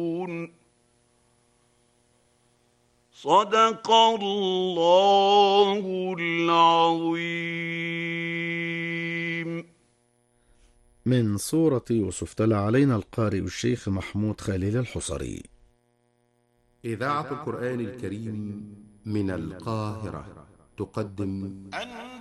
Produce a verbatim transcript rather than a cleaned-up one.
صدق الله العظيم. من سورة يوسف تلا علينا القارئ الشيخ محمود خليل الحصري. إذاعة القرآن الكريم من القاهرة تقدم